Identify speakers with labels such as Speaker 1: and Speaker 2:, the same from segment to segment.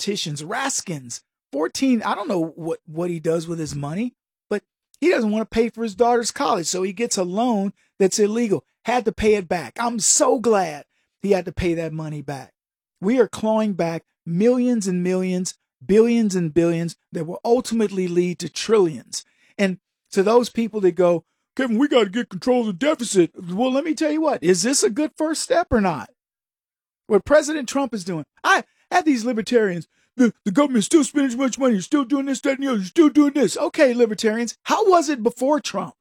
Speaker 1: politicians, Raskins, 14. I don't know what he does with his money, but he doesn't want to pay for his daughter's college. So he gets a loan that's illegal, had to pay it back. I'm so glad he had to pay that money back. We are clawing back millions and millions, billions and billions that will ultimately lead to trillions. And to those people that go, Kevin, we got to get control of the deficit. Well, let me tell you what, is this a good first step or not? What President Trump is doing. I have these libertarians, the government's still spending too much money. You're still doing this, that, and the other. You're still doing this. Okay, libertarians, how was it before Trump?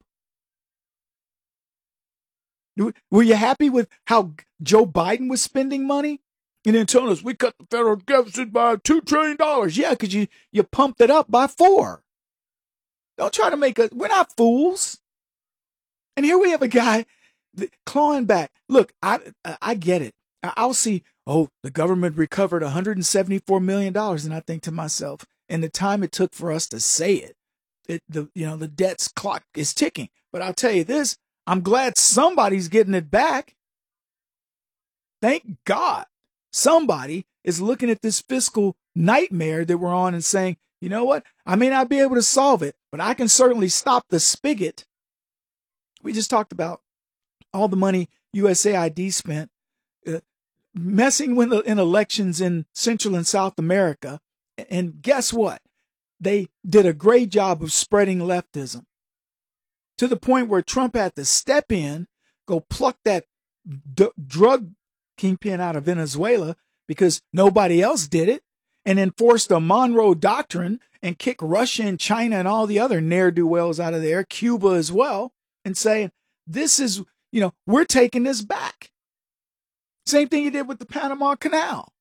Speaker 1: Were you happy with how Joe Biden was spending money? And then telling us we cut the federal deficit by $2 trillion. Yeah, because you pumped it up by 4. Don't try to make us, we're not fools. And here we have a guy clawing back. Look, I get it. I'll see, the government recovered $174 million. And I think to myself, in the time it took for us to say it, the debt's clock is ticking. But I'll tell you this, I'm glad somebody's getting it back. Thank God somebody is looking at this fiscal nightmare that we're on and saying, you know what? I may not be able to solve it, but I can certainly stop the spigot. We just talked about all the money USAID spent messing with in elections in Central and South America. And guess what? They did a great job of spreading leftism to the point where Trump had to step in, go pluck that drug kingpin out of Venezuela because nobody else did it, and enforce the Monroe Doctrine and kick Russia and China and all the other ne'er-do-wells out of there, Cuba as well, and saying, this is, we're taking this back. Same thing he did with the Panama Canal.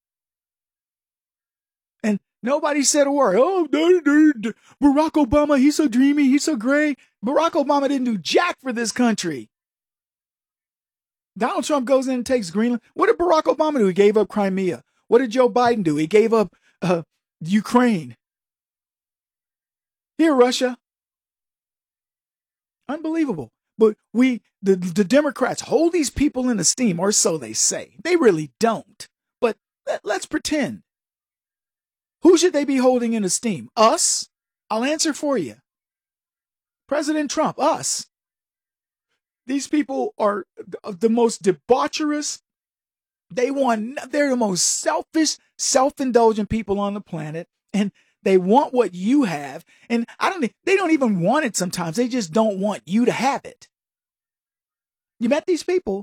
Speaker 1: And nobody said a word. Barack Obama, he's so dreamy, he's so great. Barack Obama didn't do jack for this country. Donald Trump goes in and takes Greenland. What did Barack Obama do? He gave up Crimea. What did Joe Biden do? He gave up Ukraine. Here, Russia. Unbelievable. But the Democrats hold these people in esteem, or so they say. They really don't. But let's pretend. Who should they be holding in esteem? Us? I'll answer for you. President Trump, us. These people are the most debaucherous. They're the most selfish, self-indulgent people on the planet. And they want what you have. And they don't even want it sometimes. They just don't want you to have it. You met these people.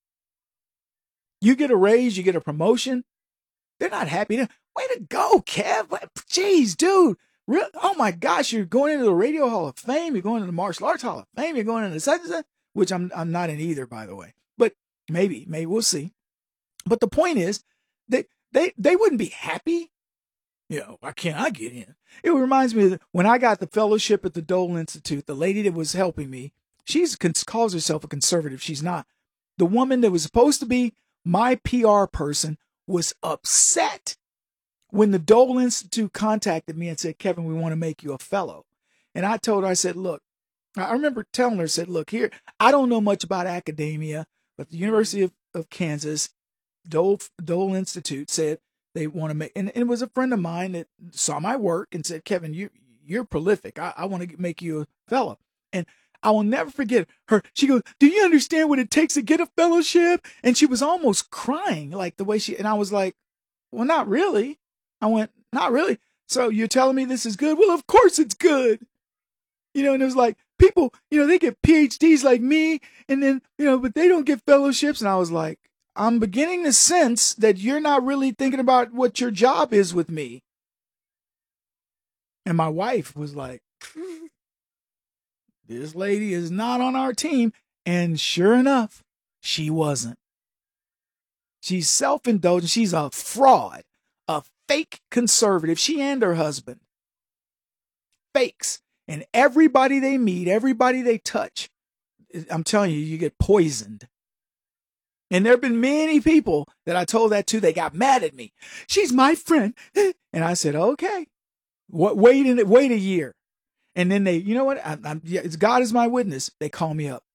Speaker 1: You get a raise, you get a promotion. They're not happy. Way to go, Kev. Jeez, dude. Oh my gosh, you're going into the Radio Hall of Fame. You're going into the Martial Arts Hall of Fame. You're going into such and such, which I'm not in either, by the way. But maybe we'll see. But the point is, they wouldn't be happy. Why can't I get in? It reminds me of when I got the fellowship at the Dole Institute, the lady that was helping me, she calls herself a conservative. She's not. The woman that was supposed to be my PR person was upset when the Dole Institute contacted me and said, Kevin, we want to make you a fellow. And I told her, I said, look, I remember telling her, I said, look here, I don't know much about academia, but the University of Kansas, Dole Institute said they want to make, and it was a friend of mine that saw my work and said, Kevin, you're prolific. I want to make you a fellow. And I will never forget her. She goes, do you understand what it takes to get a fellowship? And she was almost crying, like the way and I was like, well, not really. I went, not really. So you're telling me this is good? Well, of course it's good. And it was like people, they get PhDs like me and then, but they don't get fellowships. And I was like, I'm beginning to sense that you're not really thinking about what your job is with me. And my wife was like, this lady is not on our team. And sure enough, she wasn't. She's self-indulgent. She's a fraud, a fake conservative. She and her husband. Fakes. And everybody they meet, everybody they touch, I'm telling you, you get poisoned. And there have been many people that I told that to, they got mad at me. She's my friend. And I said, okay, wait a year. And then they, you know what? God is my witness. They call me up.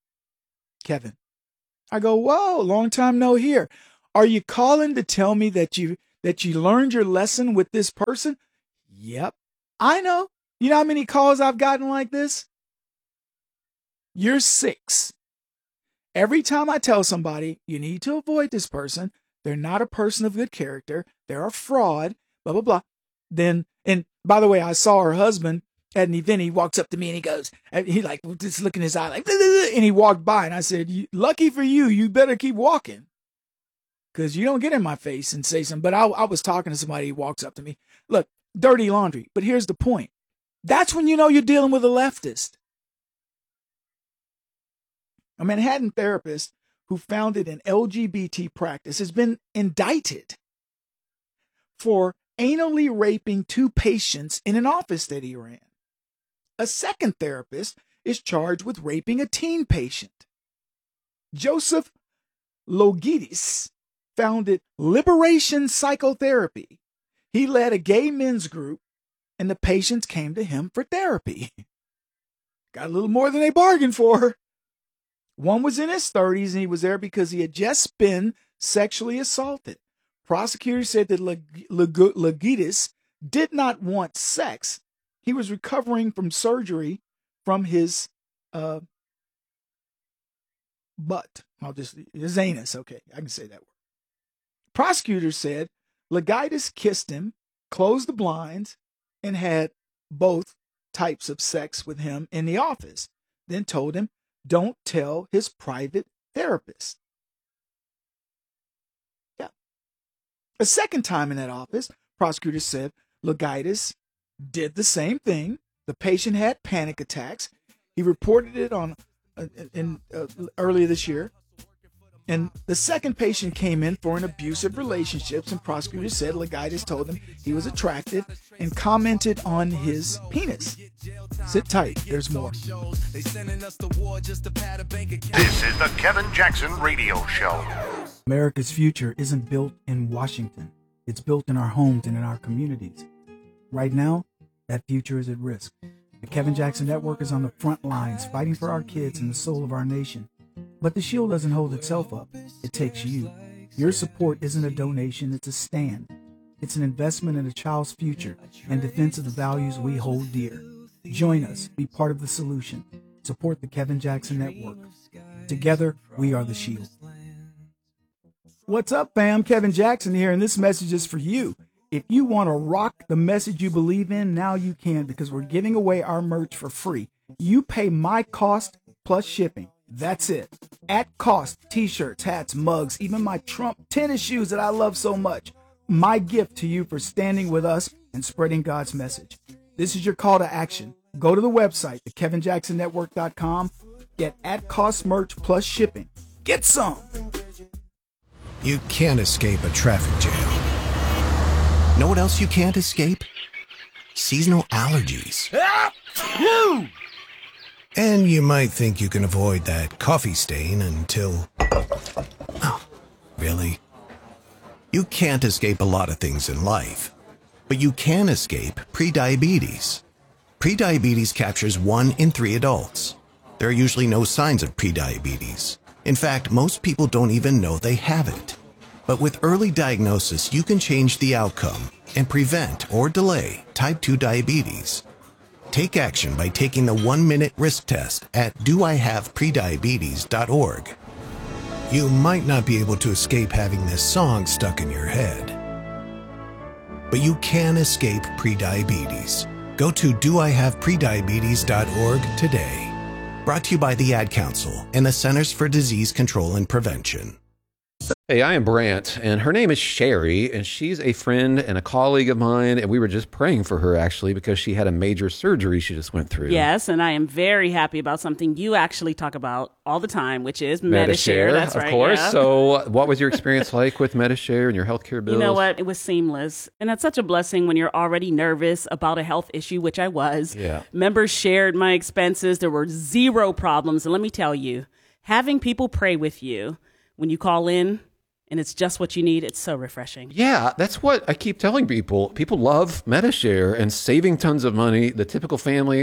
Speaker 1: Kevin. I go, whoa, long time no hear. Are you calling to tell me that that you learned your lesson with this person? Yep, I know. You know how many calls I've gotten like this? You're 6. Every time I tell somebody, you need to avoid this person, they're not a person of good character, they're a fraud, blah, blah, blah. Then, and by the way, I saw her husband at an event. He walks up to me and he goes, and he like, just look in his eye like, and he walked by and I said, lucky for you, you better keep walking. Because you don't get in my face and say something. But I was talking to somebody who walks up to me. Look, dirty laundry. But here's the point. That's when you know you're dealing with a leftist. A Manhattan therapist who founded an LGBT practice has been indicted for anally raping 2 patients in an office that he ran. A second therapist is charged with raping a teen patient. Joseph Logidis founded Liberation Psychotherapy. He led a gay men's group, and the patients came to him for therapy. Got a little more than they bargained for. One was in his 30s, and he was there because he had just been sexually assaulted. Prosecutors said that Logidis did not want sex. He was recovering from surgery from his butt. His anus. Okay, I can say that word. Prosecutors said Logidis kissed him, closed the blinds, and had both types of sex with him in the office. Then told him, don't tell his private therapist. Yeah. A second time in that office, prosecutors said Logidis did the same thing. The patient had panic attacks. He reported it on earlier this year. And the second patient came in for an abusive relationships, and prosecutors said Logidis told him he was attractive and commented on his penis. Sit tight, there's more.
Speaker 2: This is the Kevin Jackson Radio Show.
Speaker 1: America's future isn't built in Washington. It's built in our homes and in our communities. Right now, that future is at risk. The Kevin Jackson Network is on the front lines fighting for our kids and the soul of our nation. But the shield doesn't hold itself up. It takes you. Your support isn't a donation, it's a stand. It's an investment in a child's future and defense of the values we hold dear. Join us. Be part of the solution. Support the Kevin Jackson Network. Together, we are the shield. What's up, fam? Kevin Jackson here, and this message is for you. If you want to rock the message you believe in, now you can, because we're giving away our merch for free. You pay my cost plus shipping. That's it. At cost, t-shirts, hats, mugs, even my Trump tennis shoes that I love so much. My gift to you for standing with us and spreading God's message. This is your call to action. Go to the website, thekevinjacksonnetwork.com. Get at cost merch plus shipping. Get some.
Speaker 3: You can't escape a traffic jam. Know what else you can't escape? Seasonal allergies. And you might think you can avoid that coffee stain until... Oh, really? You can't escape a lot of things in life, but you can escape prediabetes. Prediabetes captures 1 in 3 adults. There are usually no signs of prediabetes. In fact, most people don't even know they have it. But with early diagnosis, you can change the outcome and prevent or delay type 2 diabetes. Take action by taking the 1-minute risk test at doihaveprediabetes.org. You might not be able to escape having this song stuck in your head, but you can escape prediabetes. Go to doihaveprediabetes.org today. Brought to you by the Ad Council and the Centers for Disease Control and Prevention.
Speaker 4: Hey, I am Brant, and her name is Sherry, and she's a friend and a colleague of mine, and we were just praying for her, actually, because she had a major surgery she just went through.
Speaker 5: Yes, and I am very happy about something you actually talk about all the time, which is Medi-Share. That's right,
Speaker 4: of course.
Speaker 5: Yeah.
Speaker 4: So what was your experience like with Medi-Share and your healthcare bills?
Speaker 5: You know what? It was seamless, and that's such a blessing when you're already nervous about a health issue, which I was.
Speaker 4: Yeah.
Speaker 5: Members shared my expenses. There were 0 problems, and let me tell you, having people pray with you when you call in, and it's just what you need. It's so refreshing.
Speaker 4: Yeah, that's what I keep telling people. People love Medi-Share and saving tons of money. The typical family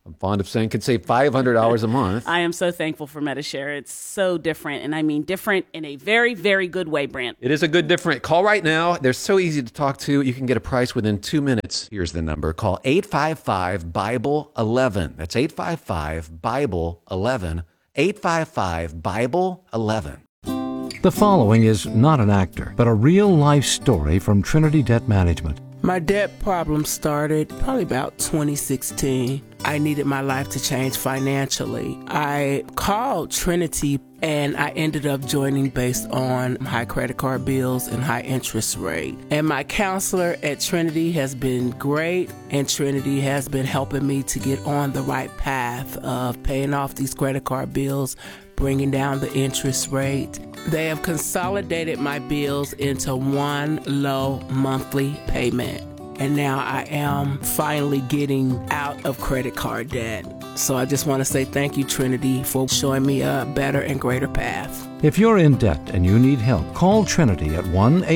Speaker 4: I'm fond of saying can save $500 a month.
Speaker 5: I am so thankful for Medi-Share. It's so different, and I mean different in a very, very good way, Brant.
Speaker 4: It is a good different. Call right now. They're so easy to talk to. You can get a price within 2 minutes. Here's the number. Call 855-BIBLE-11. That's 855-BIBLE-11. 855-BIBLE-11.
Speaker 6: The following is not an actor, but a real-life story from Trinity Debt Management.
Speaker 7: My debt problem started probably about 2016. I needed my life to change financially. I called Trinity and I ended up joining based on high credit card bills and high interest rate. And my counselor at Trinity has been great, and Trinity has been helping me to get on the right path of paying off these credit card bills, bringing down the interest rate. They have consolidated my bills into one low monthly payment. And now I am finally getting out of credit card debt. So I just want to say thank you, Trinity, for showing me a better and greater path.
Speaker 6: If you're in debt and you need help, call Trinity at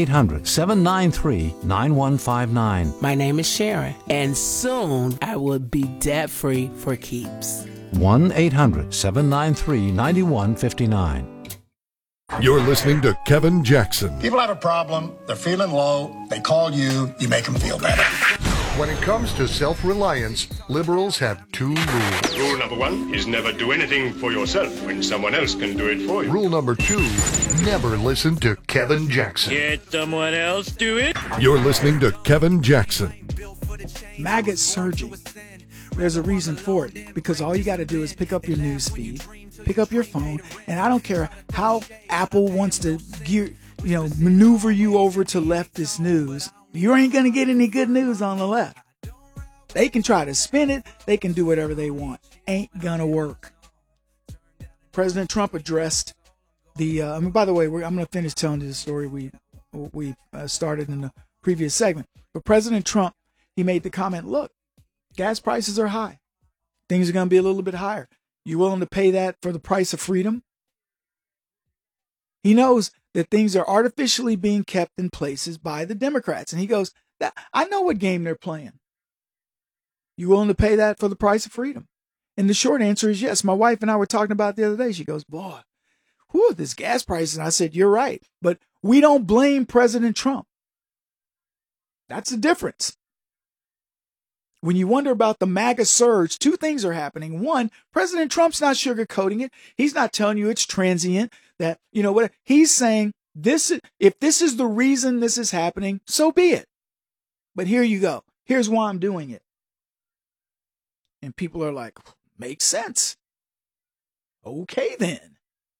Speaker 6: 1-800-793-9159.
Speaker 7: My name is Sharon, and soon I will be debt-free for keeps.
Speaker 6: 1-800-793-9159.
Speaker 2: You're listening to Kevin Jackson.
Speaker 8: People have a problem, they're feeling low, they call you, you make them feel better.
Speaker 2: When it comes to self-reliance, liberals have 2 rules.
Speaker 9: Rule number 1 is never do anything for yourself when someone else can do it for you.
Speaker 2: Rule number 2, never listen to Kevin Jackson.
Speaker 10: Let someone else do it.
Speaker 2: You're listening to Kevin Jackson.
Speaker 1: Maggot surging. There's a reason for it, because all you got to do is pick up your news feed, pick up your phone, and I don't care how Apple wants to maneuver you over to leftist news. You ain't going to get any good news on the left. They can try to spin it. They can do whatever they want. Ain't going to work. President Trump addressed the, by the way, I'm going to finish telling you the story we started in the previous segment. But President Trump, he made the comment, look, gas prices are high. Things are going to be a little bit higher. You willing to pay that for the price of freedom? He knows that things are artificially being kept in places by the Democrats. And he goes, I know what game they're playing. You willing to pay that for the price of freedom? And the short answer is yes. My wife and I were talking about it the other day. She goes, boy, this gas price. And I said, you're right. But we don't blame President Trump. That's the difference. When you wonder about the MAGA surge, 2 things are happening. One, President Trump's not sugarcoating it. He's not telling you it's transient. That, what he's saying, if this is the reason this is happening, so be it. But here you go. Here's why I'm doing it. And people are like, makes sense. Okay, then.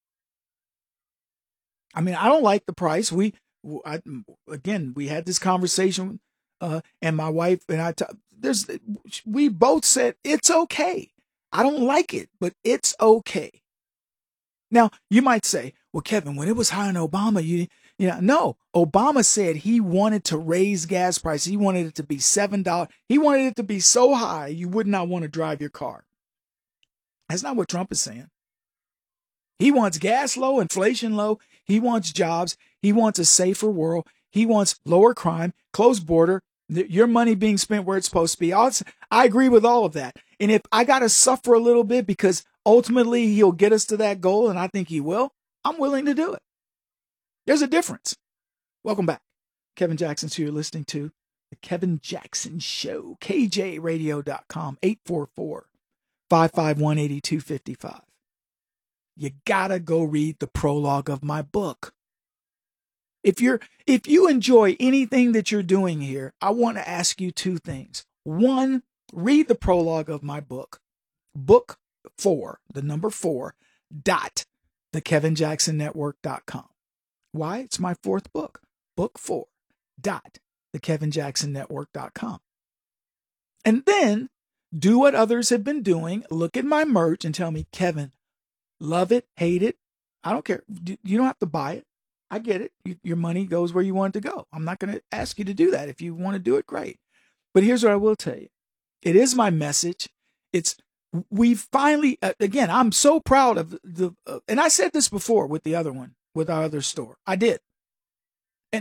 Speaker 1: I mean, I don't like the price. We had this conversation, and my wife and I, we both said it's okay. I don't like it, but it's okay. Now, you might say, well, Kevin, when it was high on Obama, no, Obama said he wanted to raise gas prices. He wanted it to be $7. He wanted it to be so high you would not want to drive your car. That's not what Trump is saying. He wants gas low, inflation low. He wants jobs. He wants a safer world. He wants lower crime, closed border, your money being spent where it's supposed to be. I agree with all of that. And if I got to suffer a little bit because ultimately he'll get us to that goal, and I think he will, I'm willing to do it. There's a difference. Welcome back. Kevin Jackson, so you're listening to The Kevin Jackson Show. KJRadio.com, 844-551-8255. You gotta go read the prologue of my book. If you enjoy anything that you're doing here, I want to ask you 2 things. 1, read the prologue of my book. Book 4, the number 4, thekevinjacksonnetwork.com. Why? It's my 4th book. Book 4, thekevinjacksonnetwork.com. And then do what others have been doing. Look at my merch and tell me, Kevin, love it, hate it. I don't care. You don't have to buy it. I get it. Your money goes where you want it to go. I'm not going to ask you to do that. If you want to do it, great. But here's what I will tell you. It is my message. We finally, again, I'm so proud of and I said this before with the other one, with our other store. I did. And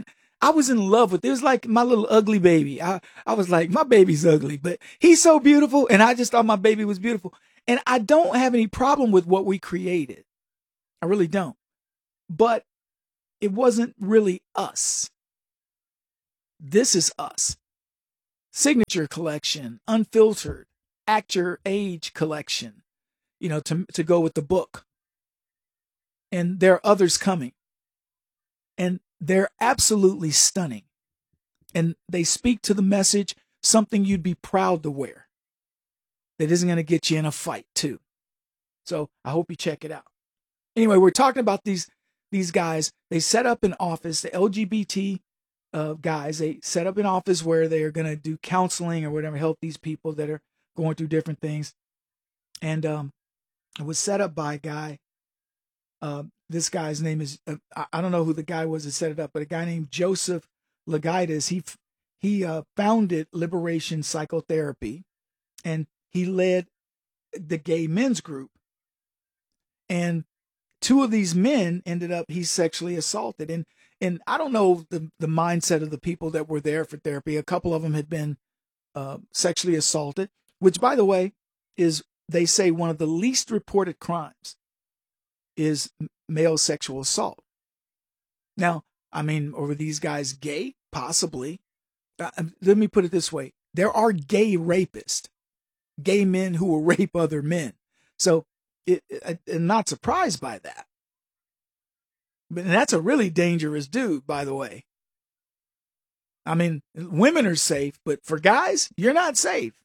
Speaker 1: I was in love with it. It was like my little ugly baby. I was like, my baby's ugly, but he's so beautiful. And I just thought my baby was beautiful. And I don't have any problem with what we created. I really don't. But it wasn't really us. This is us. Signature collection, unfiltered, Act Your Age collection, to go with the book. And there are others coming. And they're absolutely stunning. And they speak to the message, something you'd be proud to wear. That isn't going to get you in a fight, too. So I hope you check it out. Anyway, we're talking about these guys. They set up an office, the LGBT guys. They set up an office where they are going to do counseling or whatever, help these people that are going through different things. And it was set up by a guy. This guy's name is, I don't know who the guy was that set it up, but a guy named Joseph Lagaitis. He founded Liberation Psychotherapy, and he led the gay men's group. And two of these men ended up, he sexually assaulted. And I don't know the mindset of the people that were there for therapy. A couple of them had been sexually assaulted, which, by the way, is, they say, one of the least reported crimes is male sexual assault. Now, I mean, were these guys gay? Possibly. Let me put it this way. There are gay rapists, gay men who will rape other men. So I'm not surprised by that. But that's a really dangerous dude, by the way. I mean, women are safe, but for guys, you're not safe.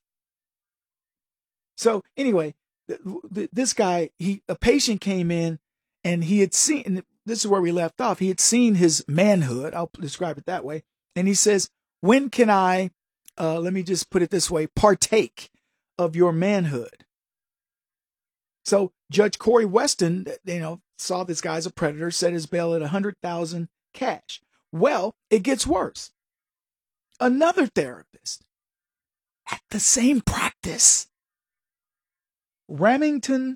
Speaker 1: So anyway, this guy, a patient came in and he had seen, and this is where we left off, he had seen his manhood, I'll describe it that way. And he says, when can I, let me just put it this way, partake of your manhood? So Judge Corey Weston, saw this guy's a predator, set his bail at $100,000 cash. Well, it gets worse. Another therapist at the same practice, Remington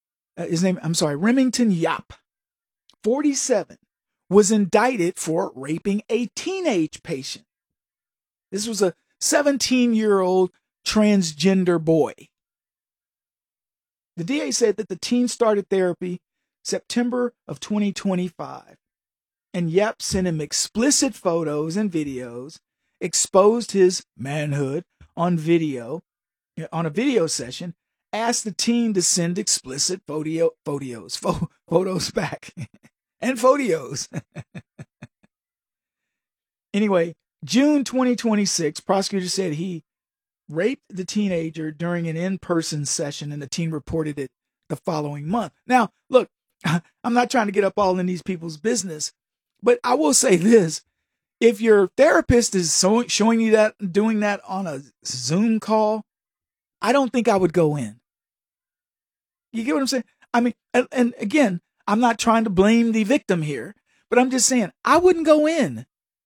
Speaker 1: Yap, 47, was indicted for raping a teenage patient. This was a 17-year-old transgender boy. The DA said that the teen started therapy September of 2025, and Yap sent him explicit photos and videos, exposed his manhood on a video session, asked the teen to send explicit photos back and photos. Anyway, June 2026, prosecutors said he raped the teenager during an in-person session, and the teen reported it the following month. Now, look, I'm not trying to get up all in these people's business, but I will say this. If your therapist is showing you that, doing that on a Zoom call, I don't think I would go in. You get what I'm saying? I mean, and again, I'm not trying to blame the victim here, but I'm just saying I wouldn't go in.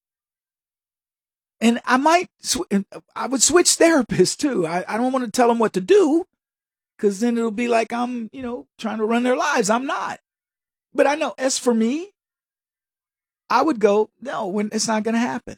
Speaker 1: And I would switch therapists too. I don't want to tell them what to do, because then it'll be like I'm, trying to run their lives. I'm not. But I know, as for me, I would go, no, when it's not going to happen.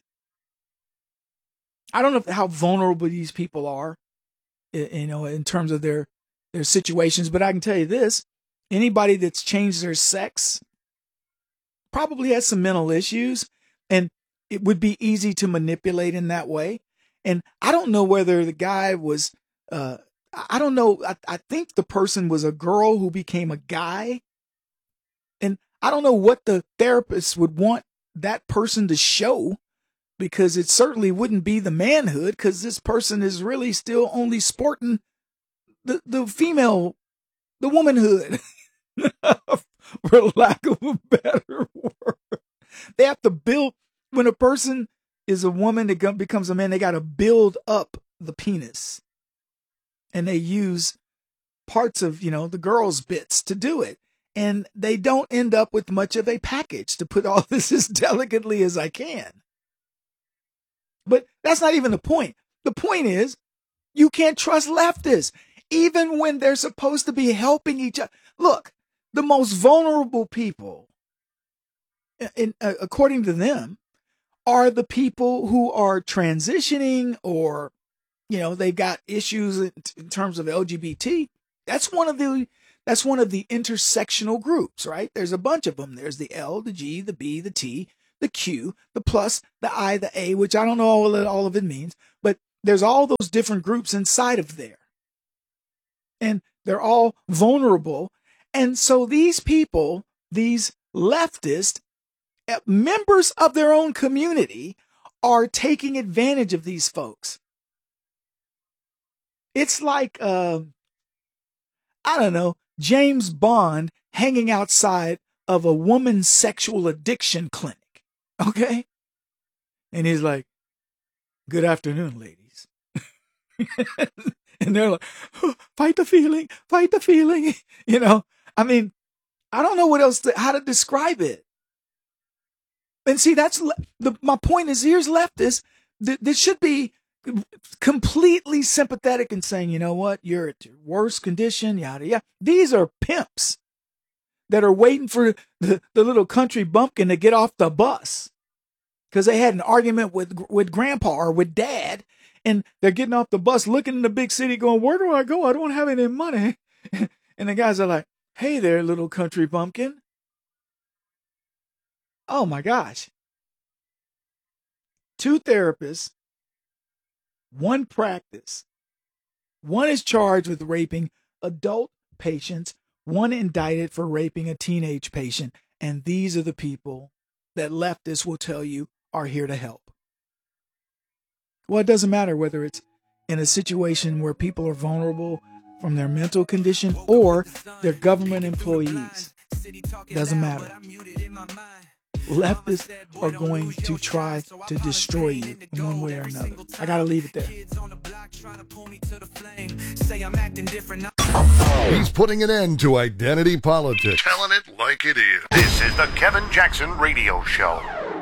Speaker 1: I don't know how vulnerable these people are, in terms of their situations, but I can tell you this, anybody that's changed their sex probably has some mental issues, and it would be easy to manipulate in that way. And I don't know whether the guy was, I don't know. I think the person was a girl who became a guy. And I don't know what the therapist would want that person to show, because it certainly wouldn't be the manhood, because this person is really still only sporting the female, the womanhood, for lack of a better word. They have to build, when a person is a woman that becomes a man, they got to build up the penis. And they use parts of, the girl's bits to do it. And they don't end up with much of a package, to put all this as delicately as I can. But that's not even the point. The point is, you can't trust leftists, even when they're supposed to be helping each other. Look, the most vulnerable people, according to them, are the people who are transitioning or, they've got issues in terms of LGBT. That's one of the intersectional groups, right? There's a bunch of them. There's the L, the G, the B, the T, the Q, the plus, the I, the A, which I don't know all of it means, but there's all those different groups inside of there. And they're all vulnerable. And so these people, these leftists, members of their own community, are taking advantage of these folks. It's like, I don't know, James Bond hanging outside of a woman's sexual addiction clinic. Okay? And he's like, "Good afternoon, ladies." And they're like, fight the feeling. I mean, I don't know how to describe it. And see, my point is, here's leftists that should be completely sympathetic and saying, you know what, you're at your worst condition, yada, yada. These are pimps that are waiting for the little country bumpkin to get off the bus because they had an argument with grandpa or with dad, and they're getting off the bus looking in the big city going, "Where do I go? I don't have any money." And the guys are like, "Hey there, little country bumpkin." Oh my gosh. 2 therapists, 1 practice. 1 is charged with raping adult patients, 1 indicted for raping a teenage patient. And these are the people that leftists will tell you are here to help. Well, it doesn't matter whether it's in a situation where people are vulnerable from their mental condition or they're government employees. Doesn't matter. Leftists are going to try to destroy you in one way or another. I got to leave it there.
Speaker 2: He's putting an end to identity politics. Telling it like it is.
Speaker 11: This is the Kevin Jackson Radio Show.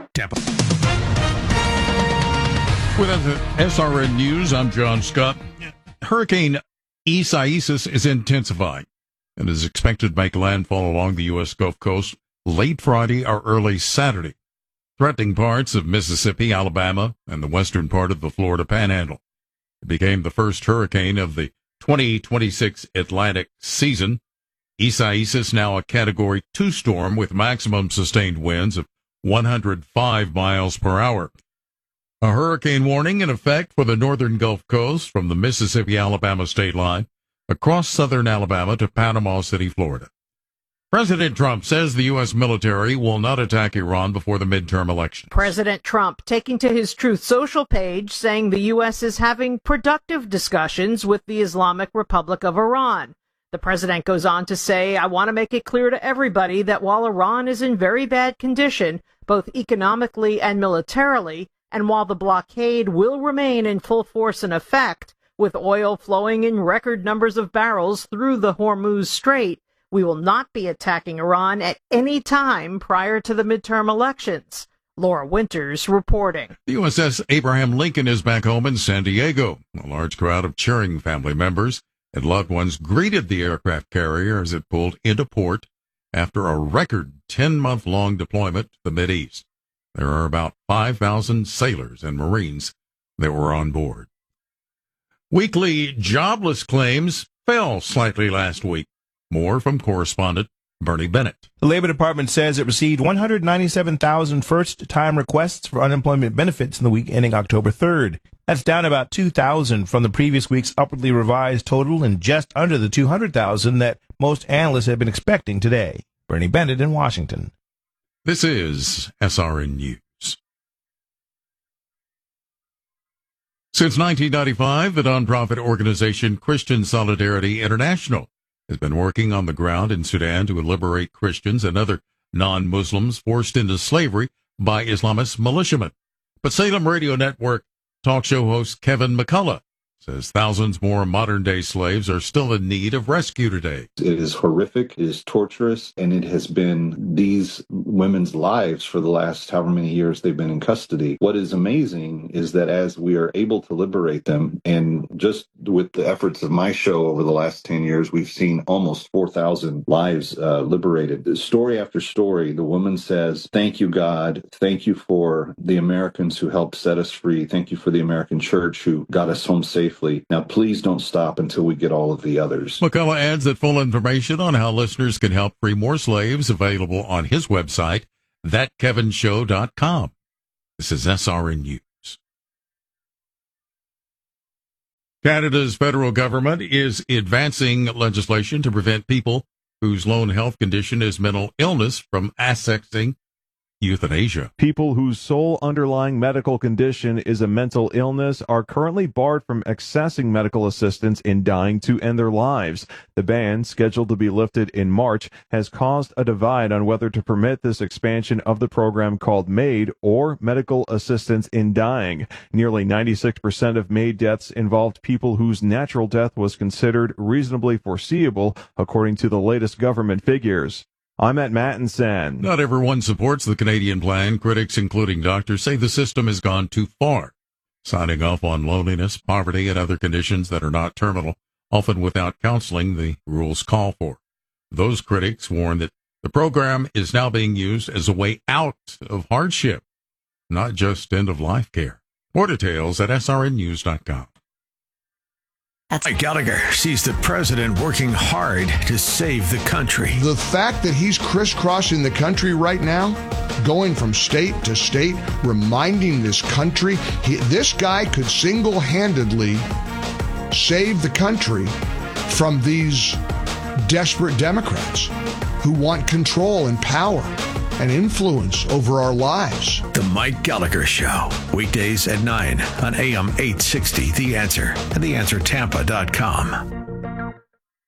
Speaker 12: With SRN News, I'm John Scott. Hurricane Isaias is intensifying and is expected to make landfall along the U.S. Gulf Coast late Friday or early Saturday, threatening parts of Mississippi, Alabama, and the western part of the Florida Panhandle. It became the first hurricane of the 2026 Atlantic season. Isaias, now a Category 2 storm with maximum sustained winds of 105 miles per hour. A hurricane warning in effect for the northern Gulf Coast from the Mississippi-Alabama state line across southern Alabama to Panama City, Florida. President Trump says the U.S. military will not attack Iran before the midterm election.
Speaker 13: President Trump taking to his Truth Social page saying the U.S. is having productive discussions with the Islamic Republic of Iran. The president goes on to say, "I want to make it clear to everybody that while Iran is in very bad condition, both economically and militarily, and while the blockade will remain in full force and effect, with oil flowing in record numbers of barrels through the Hormuz Strait, we will not be attacking Iran at any time prior to the midterm elections." Laura Winters reporting.
Speaker 12: The USS Abraham Lincoln is back home in San Diego. A large crowd of cheering family members and loved ones greeted the aircraft carrier as it pulled into port after a record 10-month-long deployment to the Mideast. There are about 5,000 sailors and Marines that were on board. Weekly jobless claims fell slightly last week. More from correspondent Bernie Bennett.
Speaker 14: The Labor Department says it received 197,000 first-time requests for unemployment benefits in the week ending October 3rd. That's down about 2,000 from the previous week's upwardly revised total and just under the 200,000 that most analysts had been expecting today. Bernie Bennett in Washington.
Speaker 12: This is SRN News. Since 1995, the nonprofit organization Christian Solidarity International has been working on the ground in Sudan to liberate Christians and other non-Muslims forced into slavery by Islamist militiamen. But Salem Radio Network talk show host Kevin McCullough says thousands more modern-day slaves are still in need of rescue today.
Speaker 15: It is horrific, it is torturous, and it has been these women's lives for the last however many years they've been in custody. What is amazing is that as we are able to liberate them, and just with the efforts of my show over the last 10 years, we've seen almost 4,000 lives liberated. Story after story, the woman says, "Thank you, God. Thank you for the Americans who helped set us free. Thank you for the American church who got us home safely. Now, please don't stop until we get all of the others."
Speaker 12: McCullough adds that full information on how listeners can help free more slaves available on his website, thatkevinshow.com. This is SRN News. Canada's federal government is advancing legislation to prevent people whose lone health condition is mental illness from accessing euthanasia.
Speaker 16: People whose sole underlying medical condition is a mental illness are currently barred from accessing medical assistance in dying to end their lives. The ban, scheduled to be lifted in March, has caused a divide on whether to permit this expansion of the program called MAID, or Medical Assistance in Dying. Nearly 96% of MAID deaths involved people whose natural death was considered reasonably foreseeable, according to the latest government figures. I'm at Mattinson.
Speaker 12: Not everyone supports the Canadian plan. Critics, including doctors, say the system has gone too far, signing off on loneliness, poverty, and other conditions that are not terminal, often without counseling the rules call for. Those critics warn that the program is now being used as a way out of hardship, not just end-of-life care. More details at srnnews.com.
Speaker 3: Mike Gallagher sees the president working hard to save the country.
Speaker 17: The fact that he's crisscrossing the country right now, going from state to state, reminding this country, this guy could single-handedly save the country from these desperate Democrats who want control and power and influence over our lives.
Speaker 3: The Mike Gallagher Show, weekdays at 9 on AM 860, The Answer, and theanswertampa.com.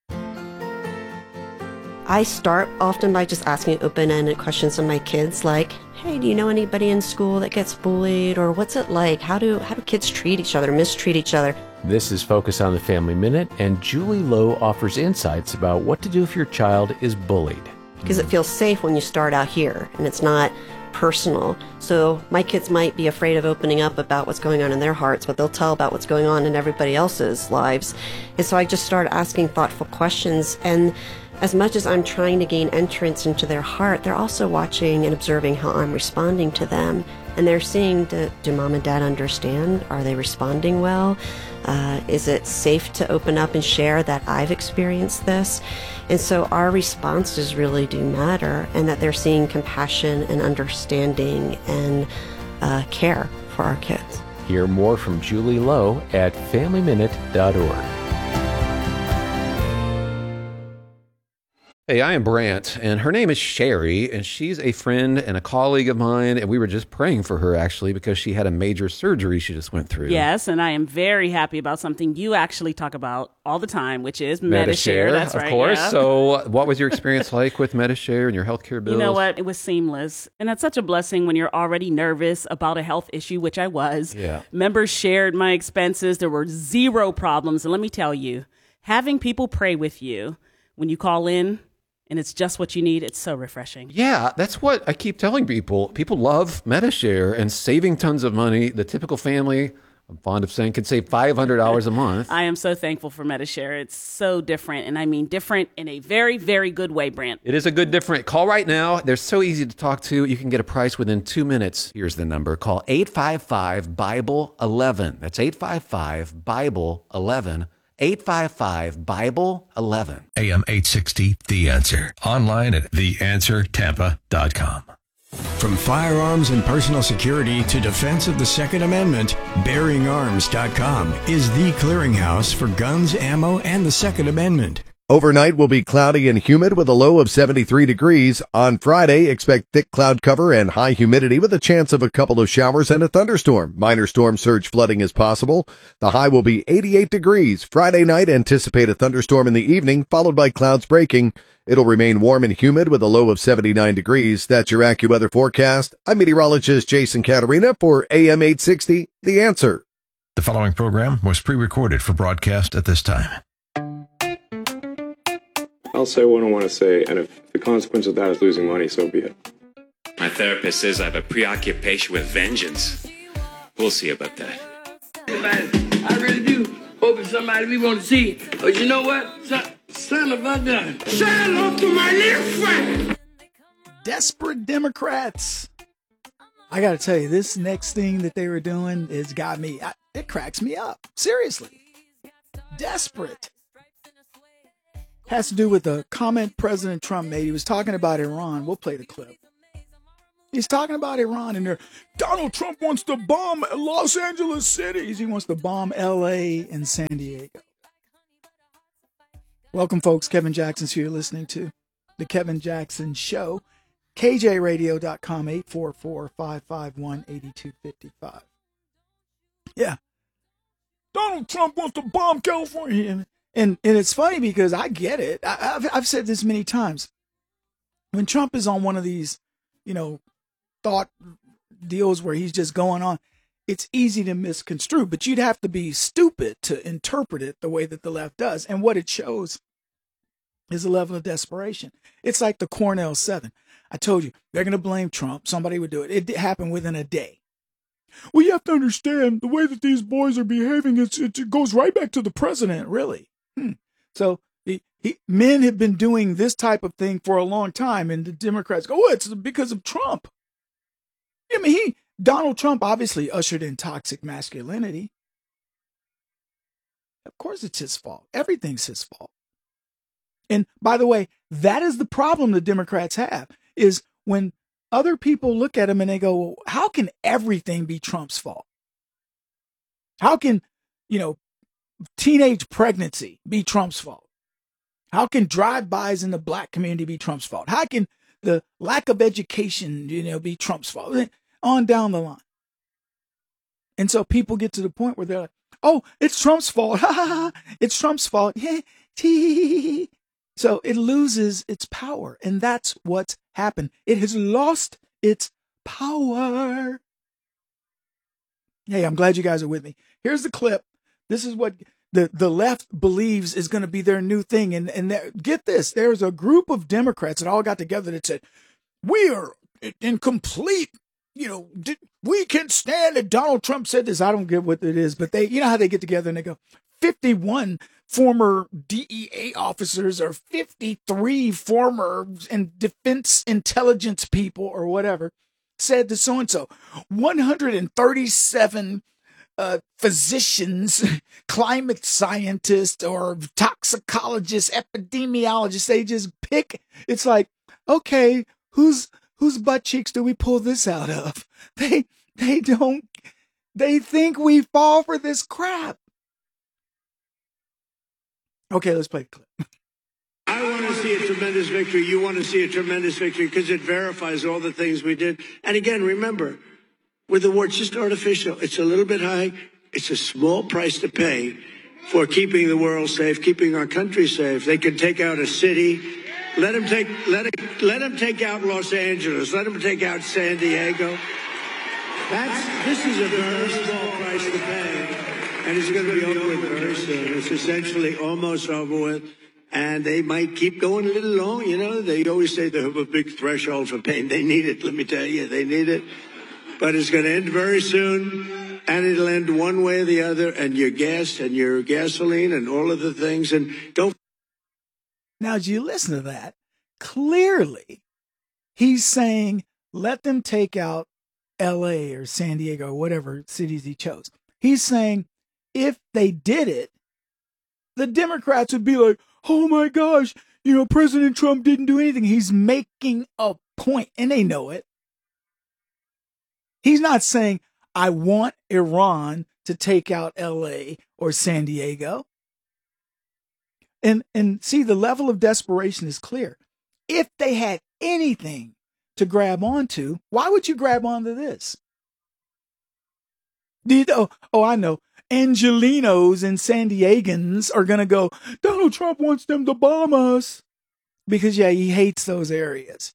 Speaker 18: I start often by just asking open-ended questions of my kids, like, hey, do you know anybody in school that gets bullied? Or what's it like? How do kids treat each other, mistreat each other?
Speaker 19: This is Focus on the Family Minute, and Julie Lowe offers insights about what to do if your child is bullied.
Speaker 18: Because it feels safe when you start out here, and it's not personal. So my kids might be afraid of opening up about what's going on in their hearts, but they'll tell about what's going on in everybody else's lives. And so I just started asking thoughtful questions, and as much as I'm trying to gain entrance into their heart, they're also watching and observing how I'm responding to them. And they're seeing, do mom and dad understand? Are they responding well? Is it safe to open up and share that I've experienced this? And so our responses really do matter, and that they're seeing compassion and understanding and care for our kids.
Speaker 19: Hear more from Julie Lowe at FamilyMinute.org.
Speaker 4: Hey, I am Brant, and her name is Sherry, and she's a friend and a colleague of mine, and we were just praying for her, actually, because she had a major surgery she just went through.
Speaker 5: Yes, and I am very happy about something you actually talk about all the time, which is Medi-Share. That's right,
Speaker 4: of course.
Speaker 5: Yeah.
Speaker 4: So what was your experience like with Medi-Share and your healthcare bills?
Speaker 5: You know what? It was seamless, and that's such a blessing when you're already nervous about a health issue, which I was.
Speaker 4: Yeah.
Speaker 5: Members shared my expenses. There were zero problems, and let me tell you, having people pray with you when you call in, and it's just what you need, it's so refreshing.
Speaker 4: Yeah, that's what I keep telling people. People love Medi-Share and saving tons of money. The typical family, I'm fond of saying, could save $500 a month.
Speaker 5: I am so thankful for Medi-Share. It's so different, and I mean different in a very, very good way, Brant.
Speaker 4: It is a good different. Call right now. They're so easy to talk to. You can get a price within 2 minutes. Here's the number. Call 855-BIBLE-11. That's 855-BIBLE-11. 855-BIBLE-11.
Speaker 3: AM 860, The Answer. Online at theanswertampa.com.
Speaker 20: From firearms and personal security to defense of the Second Amendment, BearingArms.com is the clearinghouse for guns, ammo, and the Second Amendment.
Speaker 21: Overnight will be cloudy and humid with a low of 73 degrees. On Friday, expect thick cloud cover and high humidity with a chance of a couple of showers and a thunderstorm. Minor storm surge flooding is possible. The high will be 88 degrees. Friday night, anticipate a thunderstorm in the evening, followed by clouds breaking. It'll remain warm and humid with a low of 79 degrees. That's your AccuWeather forecast. I'm meteorologist Jason Caterina for AM 860, The Answer.
Speaker 3: The following program was pre-recorded for broadcast at this time.
Speaker 22: I'll say what I want to say, and if the consequence of that is losing money, so be it.
Speaker 23: My therapist says I have a preoccupation with vengeance. We'll see about that.
Speaker 24: I really do.
Speaker 6: hoping somebody we want to see. But you know what? Son of a gun. Say hello to my little friend.
Speaker 1: Desperate Democrats. I got to tell you, this next thing that they were doing has got me. It cracks me up. Seriously. Desperate. Has to do with the comment President Trump made. He was talking about Iran. We'll play the clip. He's talking about Iran, and there, Donald Trump wants to bomb Los Angeles cities. He wants to bomb L.A. and San Diego. Welcome, folks. Kevin Jackson's here. You're listening to The Kevin Jackson Show. KJRadio.com, 844-551-8255. Yeah. Donald Trump wants to bomb California. And it's funny because I get it. I've said this many times. When Trump is on one of these, thought deals where he's just going on, it's easy to misconstrue, but you'd have to be stupid to interpret it the way that the left does. And what it shows is a level of desperation. It's like the Cornell 7. I told you, they're going to blame Trump. Somebody would do it. It happened within a day. Well, you have to understand the way that these boys are behaving. It goes right back to the president, really. So men have been doing this type of thing for a long time, and the Democrats go, oh, it's because of Trump. I mean, Donald Trump obviously ushered in toxic masculinity. Of course it's his fault. Everything's his fault. And by the way, that is the problem the Democrats have, is when other people look at him and they go, well, how can everything be Trump's fault? How can, teenage pregnancy be Trump's fault? How can drive-bys in the black community be Trump's fault? How can the lack of education, be Trump's fault? On down the line. And so people get to the point where they're like, oh, it's Trump's fault. It's Trump's fault. So it loses its power. And that's what's happened. It has lost its power. Hey, I'm glad you guys are with me. Here's the clip. This is what the left believes is going to be their new thing. And get this, there's a group of Democrats that all got together that said, we are in complete, we can stand it. Donald Trump said this. I don't get what it is, but they, how they get together and they go, 51 former DEA officers or 53 former defense intelligence people or whatever said to so-and-so, 137 physicians, climate scientists, or toxicologists, epidemiologists, they just pick. It's like, okay, whose butt cheeks do we pull this out of? They think we fall for this crap. Okay, let's play the clip.
Speaker 7: I want to see a tremendous victory. You want to see a tremendous victory because it verifies all the things we did. And again, remember, with the war, it's just artificial. It's a little bit high. It's a small price to pay for keeping the world safe, keeping our country safe. They can take out a city. Let them take out Los Angeles. Let them take out San Diego. This is a very small price to pay, and it's going to be over with very soon. It's essentially almost over with. And they might keep going a little long, They always say they have a big threshold for pain. They need it, let me tell you. They need it. But it's going to end very soon, and it'll end one way or the other, and your gas and your gasoline and all of the things. And don't.
Speaker 1: Now, as you listen to that, clearly he's saying, let them take out L.A. or San Diego or whatever cities he chose. He's saying if they did it, the Democrats would be like, oh my gosh, President Trump didn't do anything. He's making a point, and they know it. He's not saying, I want Iran to take out L.A. or San Diego. And see, the level of desperation is clear. If they had anything to grab onto, why would you grab onto this? I know. Angelinos and San Diegans are going to go, Donald Trump wants them to bomb us. Because, he hates those areas.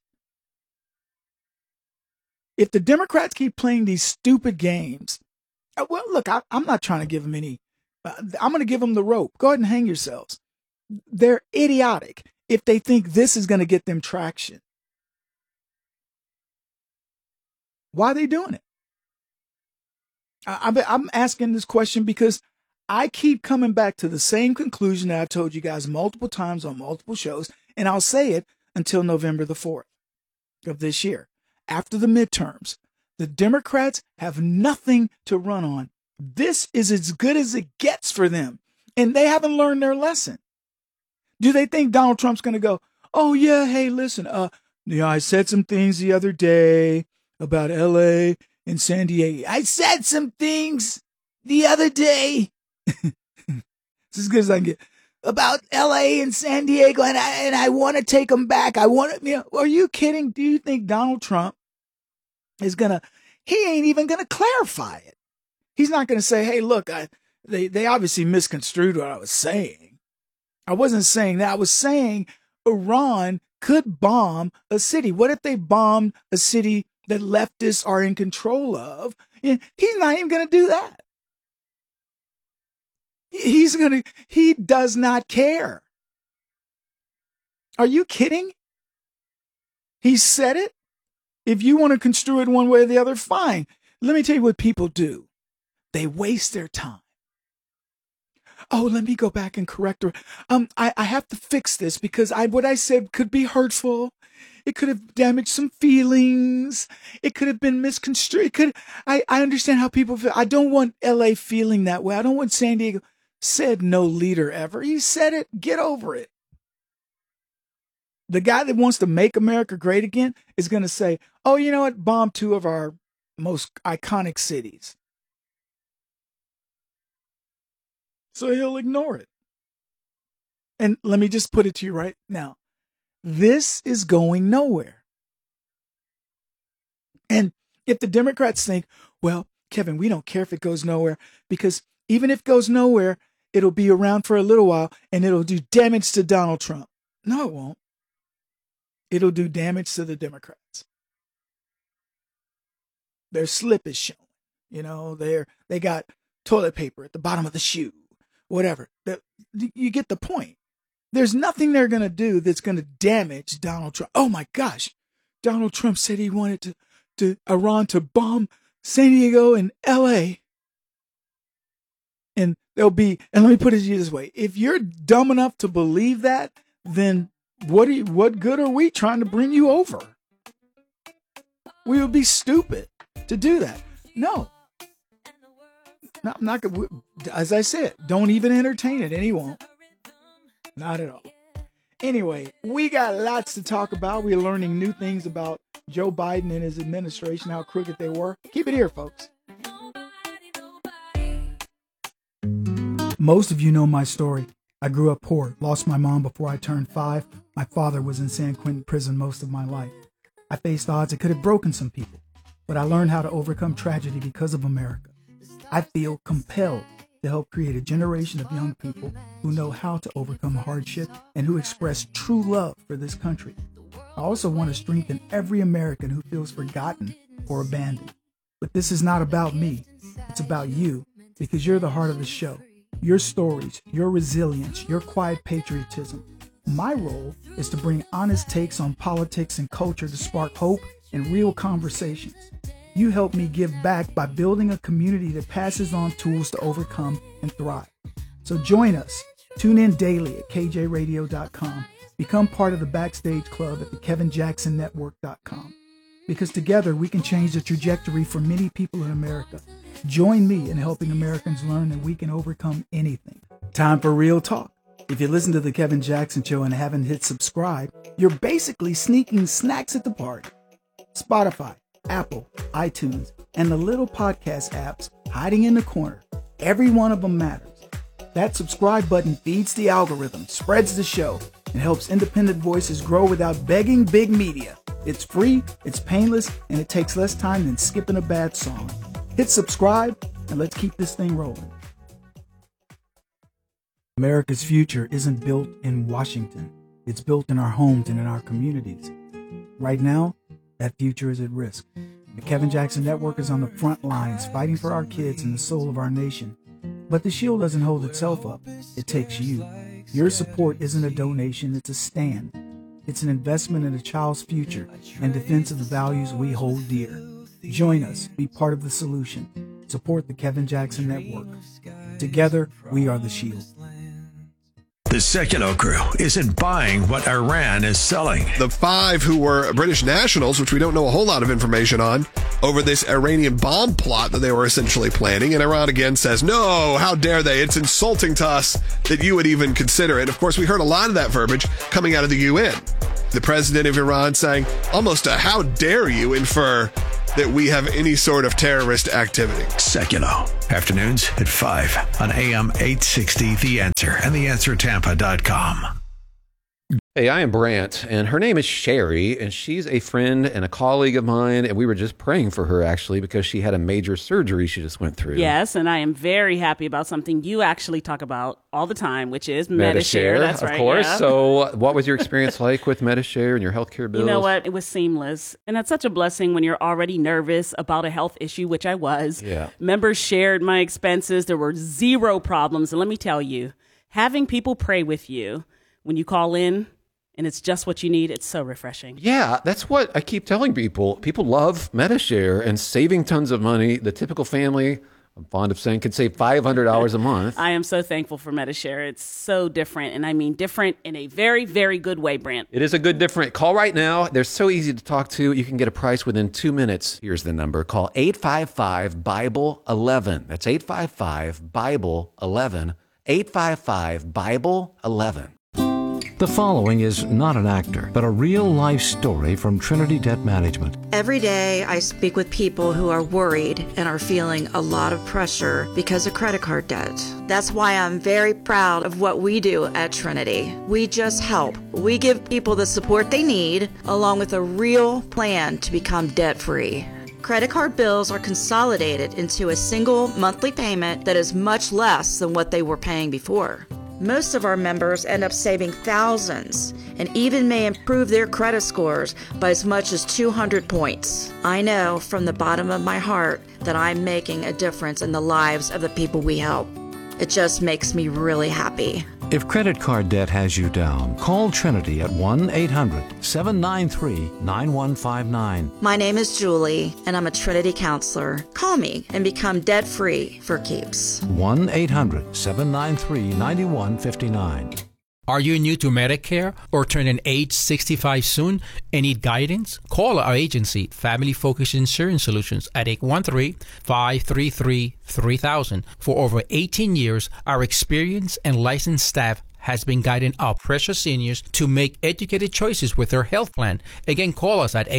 Speaker 1: If the Democrats keep playing these stupid games, well, look, I'm not trying to give them any, I'm going to give them the rope. Go ahead and hang yourselves. They're idiotic if they think this is going to get them traction. Why are they doing it? I'm asking this question because I keep coming back to the same conclusion that I've told you guys multiple times on multiple shows, and I'll say it until November the 4th of this year. After the midterms, the Democrats have nothing to run on. This is as good as it gets for them, and they haven't learned their lesson. Do they think Donald Trump's going to go, oh, yeah, hey, listen, I said some things the other day about L.A. and San Diego. I said some things the other day. It's as good as I can get. About L.A. and San Diego, and I want to take them back. Are you kidding? Do you think Donald Trump is he ain't even going to clarify it. He's not going to say, hey, look, they obviously misconstrued what I was saying. I wasn't saying that. I was saying Iran could bomb a city. What if they bombed a city that leftists are in control of? He's not even going to do that. He does not care. Are you kidding? He said it. If you want to construe it one way or the other, fine. Let me tell you what people do. They waste their time. Oh, let me go back and correct her. I have to fix this because what I said could be hurtful. It could have damaged some feelings. It could have been misconstrued. I understand how people feel. I don't want LA feeling that way. I don't want San Diego. Said no leader ever. He said it. Get over it. The guy that wants to make America great again is going to say, oh, you know what? Bomb two of our most iconic cities. So he'll ignore it. And let me just put it to you right now. This is going nowhere. And if the Democrats think, well, Kevin, we don't care if it goes nowhere, because even if it goes nowhere, it'll be around for a little while and it'll do damage to Donald Trump. No, it won't. It'll do damage to the Democrats. Their slip is showing. You know, they got toilet paper at the bottom of the shoe, whatever. You get the point. There's nothing they're going to do that's going to damage Donald Trump. Oh my gosh. Donald Trump said he wanted to Iran to bomb San Diego and LA. And and let me put it to you this way. If you're dumb enough to believe that, then what good are we trying to bring you over? We would be stupid to do that. No, I'm not going to, as I said, don't even entertain it. And he won't. Not at all. Anyway, we got lots to talk about. We're learning new things about Joe Biden and his administration, how crooked they were. Keep it here, folks. Most of you know my story. I grew up poor, lost my mom before I turned 5. My father was in San Quentin prison most of my life. I faced odds that could have broken some people, but I learned how to overcome tragedy because of America. I feel compelled to help create a generation of young people who know how to overcome hardship and who express true love for this country. I also want to strengthen every American who feels forgotten or abandoned. But this is not about me. It's about you, because you're the heart of the show. Your stories, your resilience, your quiet patriotism. My role is to bring honest takes on politics and culture to spark hope and real conversations. You help me give back by building a community that passes on tools to overcome and thrive. So join us. Tune in daily at kjradio.com. Become part of the Backstage Club at the KevinJacksonNetwork.com. Because together we can change the trajectory for many people in America. Join me in helping Americans learn that we can overcome anything. Time for real talk. If you listen to The Kevin Jackson Show and haven't hit subscribe, you're basically sneaking snacks at the party. Spotify, Apple, iTunes, and the little podcast apps hiding in the corner. Every one of them matters. That subscribe button feeds the algorithm, spreads the show, and helps independent voices grow without begging big media. It's free, it's painless, and it takes less time than skipping a bad song. Hit subscribe, and let's keep this thing rolling. America's future isn't built in Washington. It's built in our homes and in our communities. Right now, that future is at risk. The Kevin Jackson Network is on the front lines fighting for our kids and the soul of our nation. But the shield doesn't hold itself up. It takes you. Your support isn't a donation, it's a stand. It's an investment in a child's future and defense of the values we hold dear. Join us. Be part of the solution. Support the Kevin Jackson Network. Together, we are the shield.
Speaker 20: The Sekino crew isn't buying what Iran is selling.
Speaker 8: The 5 who were British nationals, which we don't know a whole lot of information on, over this Iranian bomb plot that they were essentially planning. And Iran again says, no, how dare they? It's insulting to us that you would even consider it. Of course, we heard a lot of that verbiage coming out of the UN. The president of Iran saying almost a how dare you infer that we have any sort of terrorist activity.
Speaker 20: Sekino. Afternoons at 5 on AM 860 The Answer and TheAnswerTampa.com.
Speaker 4: Hey, I am Brant, and her name is Sherry, and she's a friend and a colleague of mine, and we were just praying for her, actually, because she had a major surgery she just went through.
Speaker 5: Yes, and I am very happy about something you actually talk about all the time, which is Medi-Share. That's right,
Speaker 4: of course.
Speaker 5: yeah.
Speaker 4: So what was your experience like with Medi-Share and your healthcare bills?
Speaker 5: You know what? It was seamless. And that's such a blessing when you're already nervous about a health issue, which I was.
Speaker 4: Yeah.
Speaker 5: Members shared my expenses. There were zero problems. And let me tell you, having people pray with you when you call in, and it's just what you need, it's so refreshing.
Speaker 4: Yeah, that's what I keep telling people. People love Medi-Share and saving tons of money. The typical family, I'm fond of saying, could save $500 a month.
Speaker 5: I am so thankful for Medi-Share. It's so different, and I mean different in a very, very good way, Brant.
Speaker 4: It is a good different. Call right now. They're so easy to talk to. You can get a price within 2 minutes. Here's the number. Call 855-BIBLE-11. That's 855-BIBLE-11. 855-BIBLE-11.
Speaker 9: The following is not an actor, but a real-life story from Trinity Debt Management.
Speaker 10: Every day I speak with people who are worried and are feeling a lot of pressure because of credit card debt. That's why I'm very proud of what we do at Trinity. We just help. We give people the support they need, along with a real plan to become debt-free. Credit card bills are consolidated into a single monthly payment that is much less than what they were paying before. Most of our members end up saving thousands and even may improve their credit scores by as much as 200 points. I know from the bottom of my heart that I'm making a difference in the lives of the people we help. It just makes me really happy.
Speaker 9: If credit card debt has you down, call Trinity at 1-800-793-9159.
Speaker 10: My name is Julie, and I'm a Trinity counselor. Call me and become debt-free for keeps.
Speaker 9: 1-800-793-9159.
Speaker 24: Are you new to Medicare or turning age 65 soon and need guidance? Call our agency, Family Focus Insurance Solutions, at 813-533-3000. For over 18 years, our experienced and licensed staff has been guiding our precious seniors to make educated choices with their health plan. Again, call us at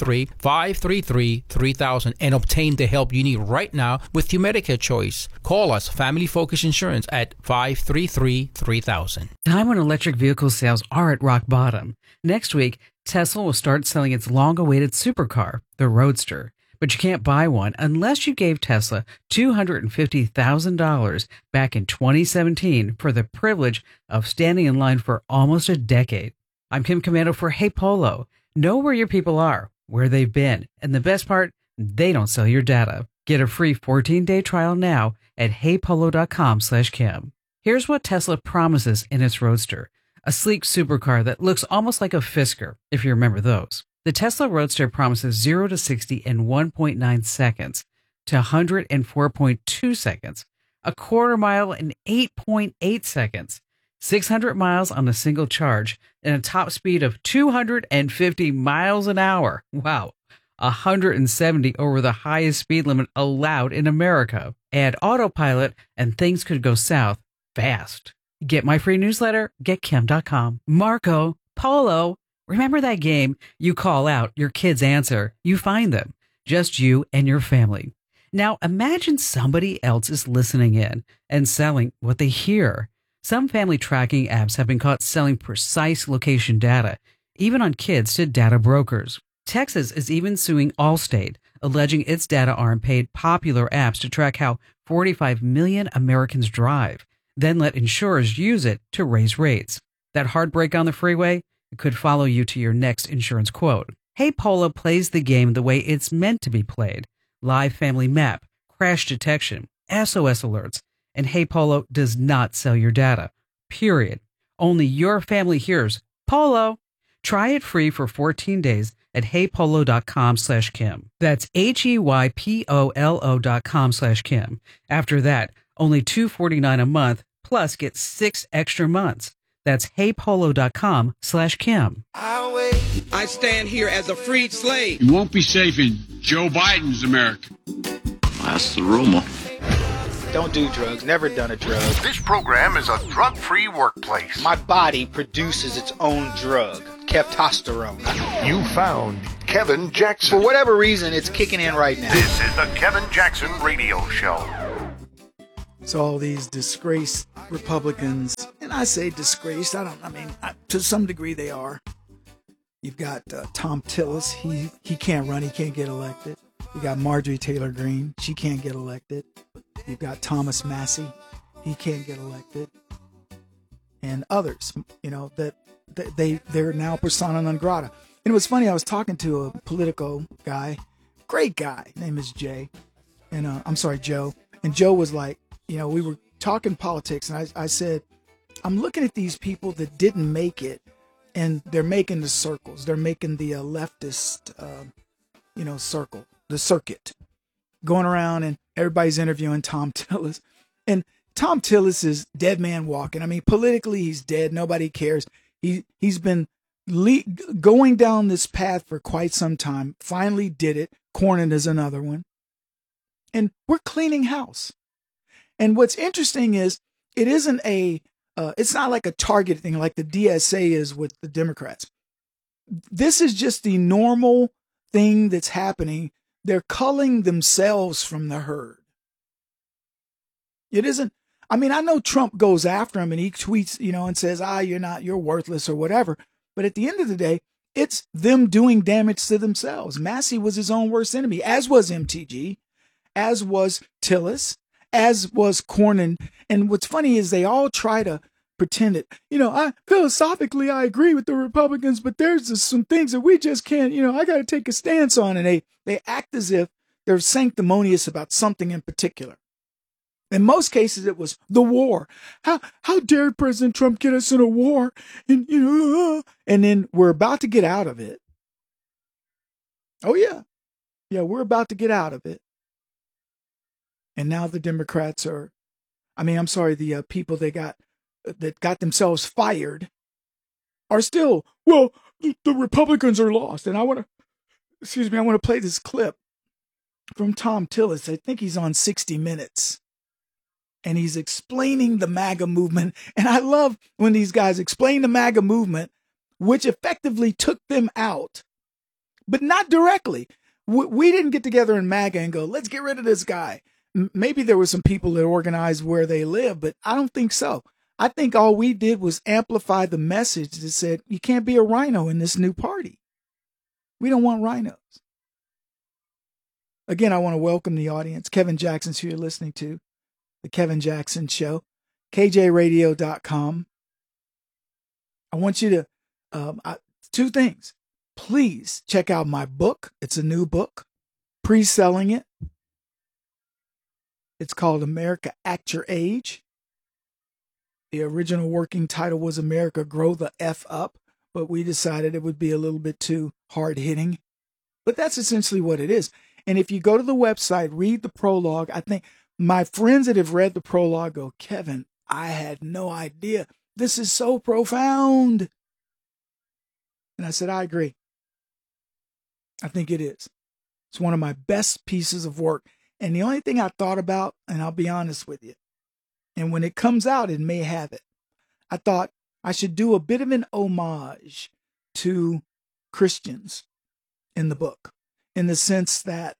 Speaker 24: 813-533-3000 and obtain the help you need right now with your Medicare choice. Call us, Family Focus Insurance, at 533-3000.
Speaker 25: Time when electric vehicle sales are at rock bottom. Next week, Tesla will start selling its long-awaited supercar, the Roadster. But you can't buy one unless you gave Tesla $250,000 back in 2017 for the privilege of standing in line for almost a decade. I'm Kim Commando for Hey Polo. Know where your people are, where they've been, and the best part, they don't sell your data. Get a free 14-day trial now at heypolo.com/Kim. Here's what Tesla promises in its Roadster: a sleek supercar that looks almost like a Fisker, if you remember those. The Tesla Roadster promises 0 to 60 in 1.9 seconds, to 104.2 seconds, a quarter mile in 8.8 seconds, 600 miles on a single charge, and a top speed of 250 miles an hour. Wow. 170 over the highest speed limit allowed in America. Add autopilot and things could go south fast. Get my free newsletter, getkim.com. Marco Polo. Remember that game? You call out, your kids answer, you find them. Just you and your family. Now imagine somebody else is listening in and selling what they hear. Some family tracking apps have been caught selling precise location data, even on kids, to data brokers. Texas is even suing Allstate, alleging its data arm paid popular apps to track how 45 million Americans drive, then let insurers use it to raise rates. That heartbreak on the freeway? It could follow you to your next insurance quote. Hey Polo plays the game the way it's meant to be played. Live family map, crash detection, SOS alerts, and Hey Polo does not sell your data. Period. Only your family hears Polo. Try it free for 14 days at heypolo.com/Kim. That's HEYPOLO.com/Kim. After that, Only $249 a month, plus get 6 extra months. That's heypolo.com/Kim.
Speaker 2: I stand here as a freed slave.
Speaker 11: You won't be safe in Joe Biden's America.
Speaker 13: That's the rumor.
Speaker 14: Don't do drugs. Never done a drug.
Speaker 15: This program is a drug-free workplace.
Speaker 14: My body produces its own drug, testosterone.
Speaker 15: You found Kevin Jackson.
Speaker 14: For whatever reason, it's kicking in right now.
Speaker 15: This is the Kevin Jackson Radio Show.
Speaker 1: So all these disgraced Republicans, and I say disgraced, to some degree they are. You've got Tom Tillis. He can't run. He can't get elected. You got Marjorie Taylor Greene. She can't get elected. You've got Thomas Massey. He can't get elected. And others, that they're now persona non grata. And it was funny. I was talking to a Politico guy, great guy. Name is Jay, and I'm sorry, Joe. And Joe was like, we were talking politics, and I said, I'm looking at these people that didn't make it, and they're making the circles. They're making the leftist, circle, the circuit, going around, and everybody's interviewing Tom Tillis. And Tom Tillis is dead man walking. I mean, politically, he's dead. Nobody cares. He's been going down this path for quite some time. Finally did it. Cornyn is another one. And we're cleaning house. And what's interesting is it isn't it's not like a target thing like the DSA is with the Democrats. This is just the normal thing that's happening. They're culling themselves from the herd. It isn't, I know Trump goes after him and he tweets, and says, you're worthless or whatever. But at the end of the day, it's them doing damage to themselves. Massey was his own worst enemy, as was MTG, as was Tillis, as was Cornyn. And what's funny is they all try to pretend it. Philosophically, I agree with the Republicans, but there's just some things that we just can't, I got to take a stance on. And they act as if they're sanctimonious about something in particular. In most cases, it was the war. How dare President Trump get us in a war? And, and then we're about to get out of it. Oh, yeah. Yeah, we're about to get out of it. And now the Democrats are, the people that got themselves fired are still, the Republicans are lost. And I want to play this clip from Tom Tillis. I think he's on 60 Minutes. And he's explaining the MAGA movement. And I love when these guys explain the MAGA movement, which effectively took them out, but not directly. We didn't get together in MAGA and go, let's get rid of this guy. Maybe there were some people that organized where they live, but I don't think so. I think all we did was amplify the message that said, you can't be a rhino in this new party. We don't want rhinos. Again, I want to welcome the audience. Kevin Jackson's who you're listening to. The Kevin Jackson Show. KJRadio.com. I want you to, two things. Please check out my book. It's a new book. Pre-selling it. It's called America Act Your Age. The original working title was America Grow the F Up, but we decided it would be a little bit too hard-hitting. But that's essentially what it is. And if you go to the website, read the prologue, I think my friends that have read the prologue go, Kevin, I had no idea. This is so profound. And I said, I agree. I think it is. It's one of my best pieces of work. And the only thing I thought about, and I'll be honest with you, and when it comes out, it may have it. I thought I should do a bit of an homage to Christians in the book, in the sense that,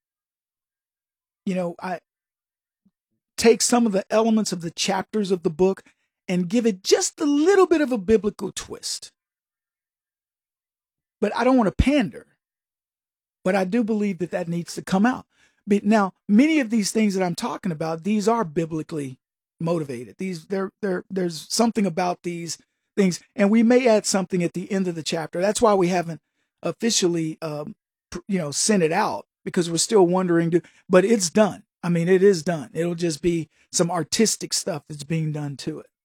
Speaker 1: I take some of the elements of the chapters of the book and give it just a little bit of a biblical twist. But I don't want to pander. But I do believe that needs to come out. But now, many of these things that I'm talking about, these are biblically motivated. There's something about these things, and we may add something at the end of the chapter. That's why we haven't officially, sent it out, because we're still wondering. But it's done. It is done. It'll just be some artistic stuff that's being done to it.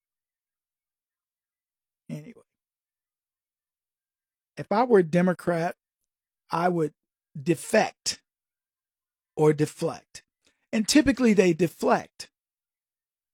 Speaker 1: Anyway, if I were a Democrat, I would defect or deflect. And typically they deflect.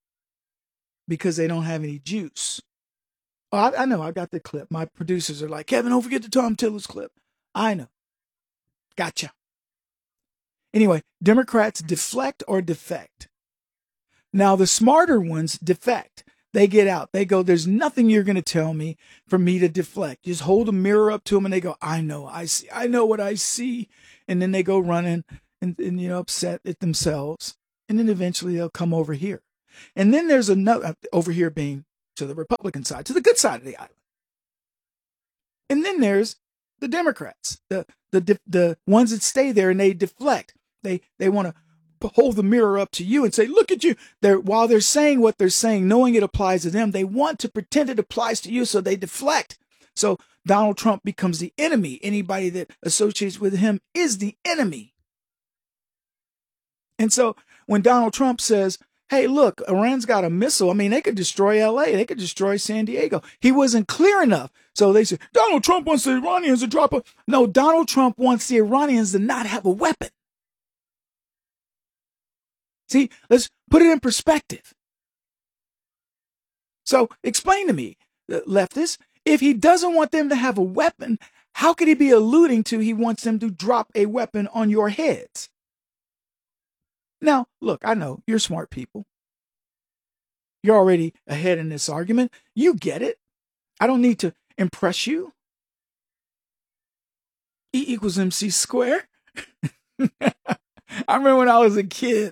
Speaker 1: because they don't have any juice. Oh, I know. I got the clip. My producers are like, Kevin, don't forget the Tom Tillis clip. I know. Gotcha. Anyway, Democrats deflect or defect. Now, the smarter ones defect. They get out. They go, there's nothing you're going to tell me for me to deflect. Just hold a mirror up to them and they go, I know, I see. I know what I see. And then they go running and upset at themselves. And then eventually they'll come over here. And then there's another, over here being to the Republican side, to the good side of the island. And then there's the Democrats, the ones that stay there and they deflect. They want to hold the mirror up to you and say, look at you. While they're saying what they're saying, knowing it applies to them, they want to pretend it applies to you, so they deflect. So Donald Trump becomes the enemy. Anybody that associates with him is the enemy. And so when Donald Trump says, hey, look, Iran's got a missile. I mean, they could destroy L.A. They could destroy San Diego. He wasn't clear enough. So they said, Donald Trump wants the Iranians to drop a... No, Donald Trump wants the Iranians to not have a weapon. See, let's put it in perspective. So explain to me, leftists, if he doesn't want them to have a weapon, how could he be alluding to he wants them to drop a weapon on your heads? Now, look, I know you're smart people. You're already ahead in this argument. You get it. I don't need to impress you. E equals MC squared. I remember when I was a kid.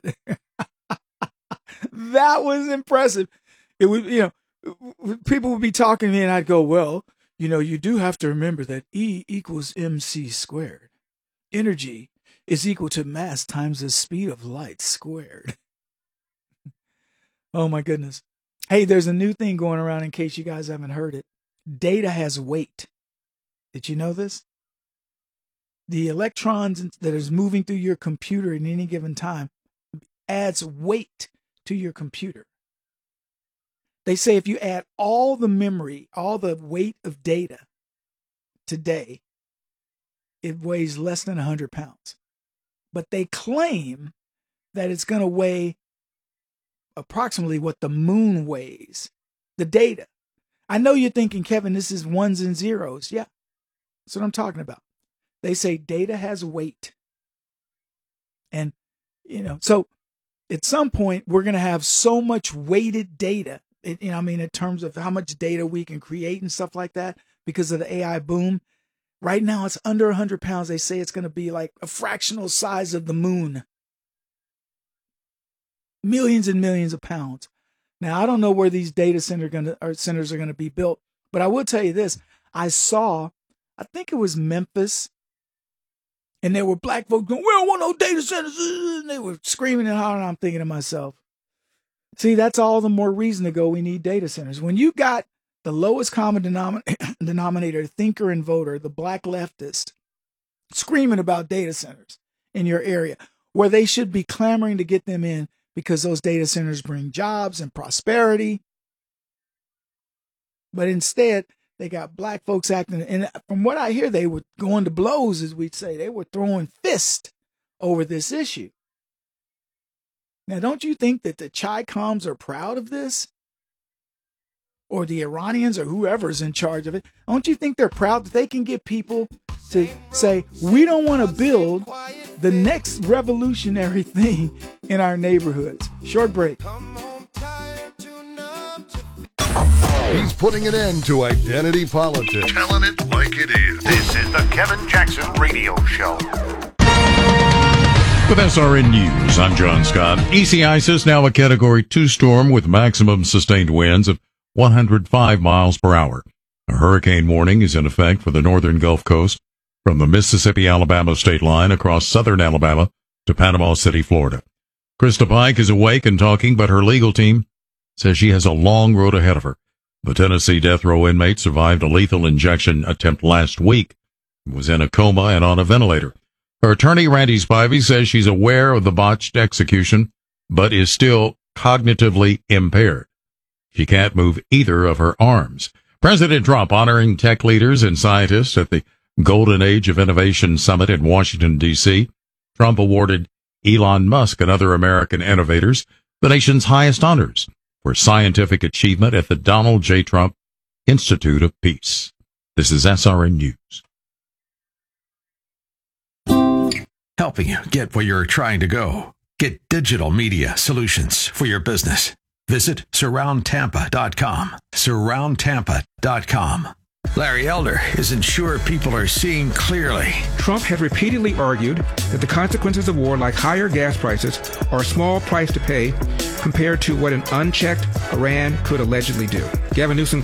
Speaker 1: That was impressive. It was, people would be talking to me and I'd go, well, you do have to remember that E equals MC squared. Energy is equal to mass times the speed of light squared. Oh my goodness. Hey, there's a new thing going around in case you guys haven't heard it. Data has weight. Did you know this? The electrons that is moving through your computer at any given time adds weight to your computer. They say if you add all the memory, all the weight of data today, it weighs less than 100 pounds. But they claim that it's going to weigh approximately what the moon weighs, the data. I know you're thinking, Kevin, this is ones and zeros. Yeah, that's what I'm talking about. They say data has weight. And, so at some point, we're going to have so much weighted data, in terms of how much data we can create and stuff like that because of the AI boom. Right now, it's under 100 pounds. They say it's going to be like a fractional size of the moon. Millions and millions of pounds. Now, I don't know where these data centers are going to be built, but I will tell you this. I think it was Memphis, and there were black folks going, we don't want no data centers. And they were screaming and hollering. I'm thinking to myself, see, that's all the more reason to go, we need data centers. When you got the lowest common denominator, thinker and voter, the black leftist, screaming about data centers in your area, where they should be clamoring to get them in because those data centers bring jobs and prosperity. But instead, they got black folks acting, and from what I hear, they were going to blows, as we'd say. They were throwing fists over this issue. Now, don't you think that the Chi-Coms are proud of this? Or the Iranians or whoever's in charge of it? Don't you think they're proud that they can get people to say, we don't want to build the next revolutionary thing in our neighborhoods? Short break.
Speaker 15: He's putting an end to identity politics. Telling it like it is. This is the Kevin Jackson Radio Show.
Speaker 12: With SRN News, I'm John Scott. EC Isis now a Category 2 storm with maximum sustained winds of 105 miles per hour. A hurricane warning is in effect for the northern Gulf Coast from the Mississippi-Alabama state line across southern Alabama to Panama City, Florida. Krista Pike is awake and talking, but her legal team says she has a long road ahead of her. The Tennessee death row inmate survived a lethal injection attempt last week, was in a coma and on a ventilator. Her attorney, Randy Spivey, says she's aware of the botched execution, but is still cognitively impaired. She can't move either of her arms. President Trump honoring tech leaders and scientists at the Golden Age of Innovation Summit in Washington, D.C. Trump awarded Elon Musk and other American innovators the nation's highest honors. for scientific achievement at the Donald J. Trump Institute of Peace. This is SRN News.
Speaker 16: Helping you get where you're trying to go. Get digital media solutions for your business. Visit surroundtampa.com. Surroundtampa.com. Larry Elder isn't sure people are seeing clearly.
Speaker 17: Trump has repeatedly argued that the consequences of war, like higher gas prices, are a small price to pay compared to what an unchecked Iran could allegedly do. Gavin Newsom